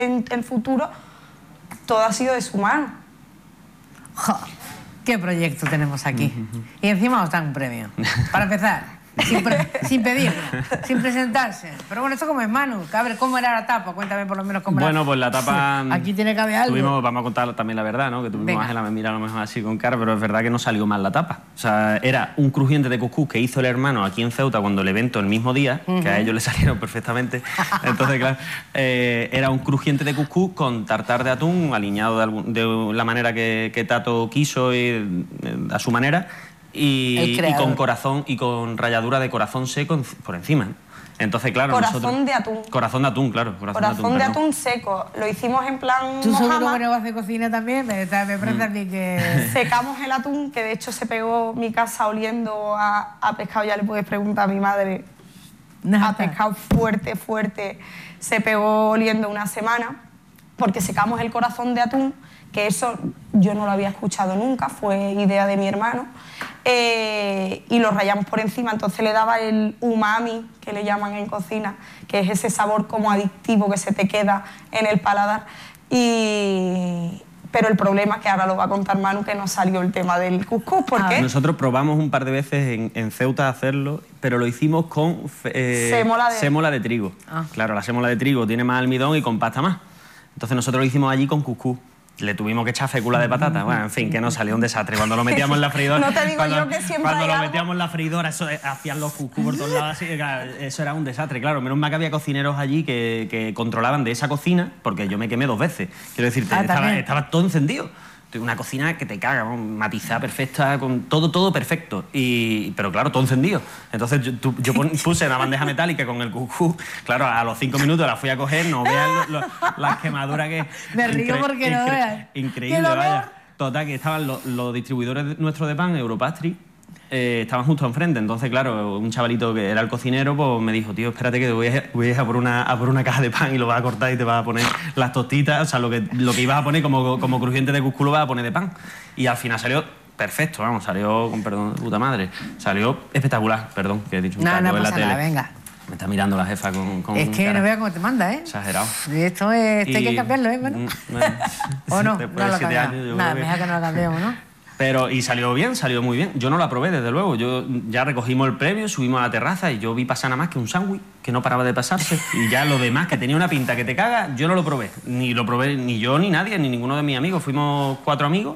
en el futuro, todo ha sido de su mano. ¡Jo! ¿Qué proyecto tenemos aquí? Y encima os dan un premio. Para empezar, sin pedirlo, sin presentarse. Pero bueno, esto como es Manu. A ver, ¿cómo era la tapa? Cuéntame por lo menos cómo era. Bueno, pues la tapa... Aquí tiene que haber algo. Vamos a contar también la verdad, ¿no? Que tuvimos Ángela, me mira a lo mejor así con cara, pero es verdad que no salió mal la tapa. O sea, era un crujiente de cuscús que hizo el hermano aquí en Ceuta cuando el evento el mismo día, que a ellos le salieron perfectamente. Entonces, claro, era un crujiente de cuscús con tartar de atún, aliñado de la manera que Tato quiso y a su manera. Y con corazón y con ralladura de corazón seco por encima. Entonces, claro, corazón de atún. Corazón de atún, claro. Corazón de atún seco. Lo hicimos en plan ¿Tú mojama. seguro que no vas de cocina también? Me parece a mí que... Secamos el atún, que de hecho se pegó mi casa oliendo a pescado. Ya le puedes preguntar a mi madre. A pescado fuerte, fuerte. Se pegó oliendo una semana, porque secamos el corazón de atún, que eso yo no lo había escuchado nunca, fue idea de mi hermano, y lo rallamos por encima, entonces le daba el umami, que le llaman en cocina, que es ese sabor como adictivo que se te queda en el paladar. Pero el problema es que ahora lo va a contar Manu, que no salió el tema del cuscús. ¿Por qué? Nosotros probamos un par de veces en Ceuta hacerlo, pero lo hicimos con sémola de trigo. Claro, la sémola de trigo tiene más almidón y compacta más. Entonces nosotros lo hicimos allí con cuscús. Le tuvimos que echar fécula de patata. Bueno, en fin, que nos salió un desastre. Cuando lo metíamos en la freidora... No te digo yo que siempre cuando lo metíamos en la freidora, eso, hacían los cuscús por todos lados, así, eso era un desastre. Claro, menos mal que había cocineros allí que controlaban de esa cocina, porque yo me quemé 2 veces. Quiero decirte, estaba todo encendido. Una cocina que te caga, matizada, perfecta, con todo perfecto. Pero claro, todo encendido. Entonces yo puse una bandeja metálica con el cuscús. Claro, a los 5 minutos la fui a coger, no veas las quemaduras que... Me río porque no veas. Increíble, vaya. Total, que estaban los distribuidores nuestros de pan, Europastry, estaban justo enfrente. Entonces, claro, un chavalito que era el cocinero, pues me dijo, tío, espérate que voy a ir a por una caja de pan y lo vas a cortar y te vas a poner las tostitas, o sea, lo que ibas a poner como crujiente de cuscús lo vas a poner de pan. Y al final salió perfecto, vamos, salió, con perdón de puta madre, salió espectacular, perdón, que he dicho un taco en la tele. Nada, venga. Me está mirando la jefa con es que cara. no vea cómo te manda, ¿eh? Exagerado. Esto hay que cambiarlo, ¿eh? Bueno. ¿O no? Después de 7 años, nada, mejor que no lo cambiemos, ¿no? Y salió bien, salió muy bien. Yo no la probé, desde luego. Ya recogimos el premio, subimos a la terraza y yo vi pasar nada más que un sándwich que no paraba de pasarse. Y ya lo demás, que tenía una pinta que te caga, yo no lo probé. Ni lo probé ni yo, ni nadie, ni ninguno de mis amigos. Fuimos 4 amigos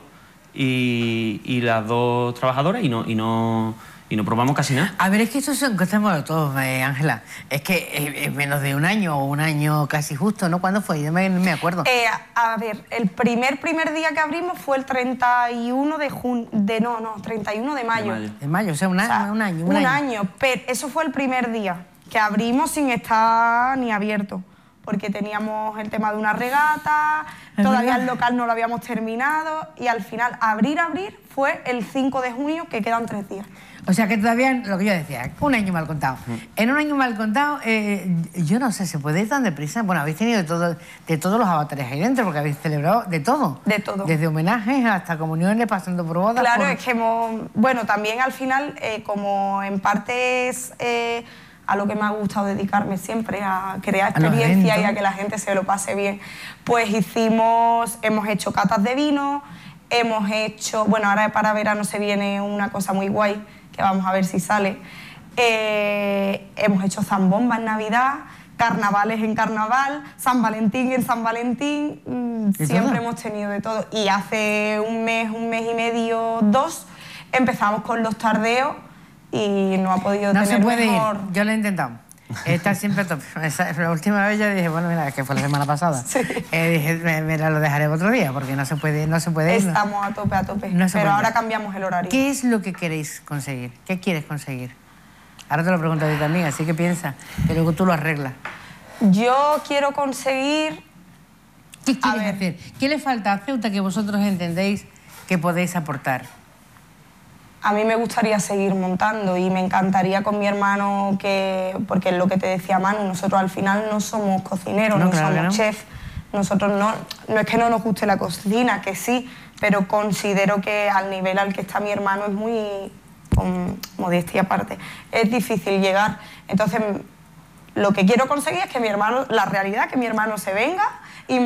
y las 2 trabajadoras y no probamos casi nada. A ver, es que esto son cosas todos, Ángela. Es que es menos de un año o un año casi justo, ¿no? ¿Cuándo fue? Yo me acuerdo. A ver, el primer día que abrimos fue el 31 de junio... 31 de mayo. De mayo, o sea, un año. Un año, pero eso fue el primer día que abrimos sin estar ni abierto, porque teníamos el tema de una regata, todavía el local no lo habíamos terminado y al final abrir fue el 5 de junio, que quedan 3 días. O sea que todavía, lo que yo decía, un año mal contado. En un año mal contado, yo no sé, ¿se puede ir tan deprisa? Bueno, habéis tenido de todos los avatares ahí dentro, porque habéis celebrado de todo. De todo. Desde homenajes hasta comuniones, pasando por bodas. Claro, es que bueno, también al final, como en parte es a lo que me ha gustado dedicarme siempre, a crear experiencia y a que la gente se lo pase bien, pues hemos hecho catas de vino, hemos hecho, bueno, ahora para verano se viene una cosa muy guay, que vamos a ver si sale. Hemos hecho zambomba en Navidad, carnavales en carnaval, San Valentín en San Valentín, siempre hemos tenido de todo. Y hace un mes y medio, 2, empezamos con los tardeos y no ha podido tener mejor. No se puede ir, yo lo he intentado. Está siempre top. La última vez yo dije, bueno, mira, que fue la semana pasada. Sí. Dije, mira, lo dejaré otro día, porque no se puede ir. Estamos a tope. Pero ahora cambiamos el horario. ¿Qué es lo que queréis conseguir? ¿Qué quieres conseguir? Ahora te lo pregunto a ti también, así que piensa, que luego tú lo arreglas. Yo quiero conseguir... ¿Qué quieres hacer? ¿Qué le falta a Ceuta que vosotros entendéis que podéis aportar? A mí me gustaría seguir montando y me encantaría con mi hermano, porque es lo que te decía Manu, nosotros al final no somos cocineros, no somos chefs. Nosotros no es que no nos guste la cocina, que sí, pero considero que al nivel al que está mi hermano es muy, con modestia aparte, es difícil llegar. Entonces, lo que quiero conseguir es que mi hermano, la realidad, que mi hermano se venga